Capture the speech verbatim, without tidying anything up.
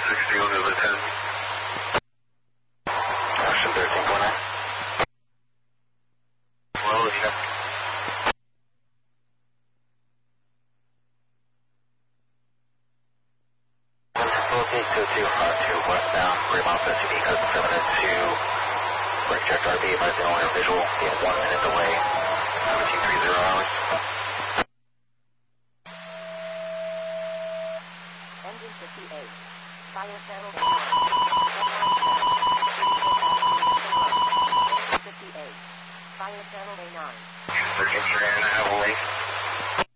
sixty on the ten. Ocean thirteen point nine. Well, yeah. Facilitate two two five two westbound, Fremont S U V code seven two. Brake check R B, advising only visual, being one minute delay, seventeen three zero hours. Engine fifty-eight. Fire channel nine. Engine fifty-eight. Fire channel A nine. thirteen three and a half away.